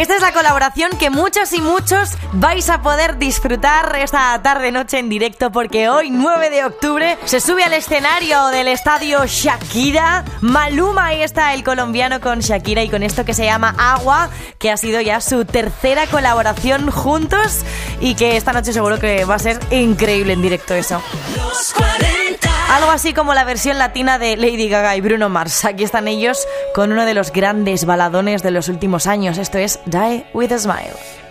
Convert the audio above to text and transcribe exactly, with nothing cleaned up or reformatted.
Esta es la colaboración que muchos y muchos vais a poder disfrutar esta tarde-noche en directo, porque hoy, nueve de octubre, se sube al escenario del estadio Shakira. Maluma, ahí está el colombiano con Shakira y con esto que se llama Agua, que ha sido ya su tercera colaboración juntos y que esta noche seguro que va a ser increíble en directo eso. Los cuarenta. Algo así como la versión latina de Lady Gaga y Bruno Mars. Aquí están ellos con uno de los grandes baladones de los últimos años. Esto es Die With A Smile.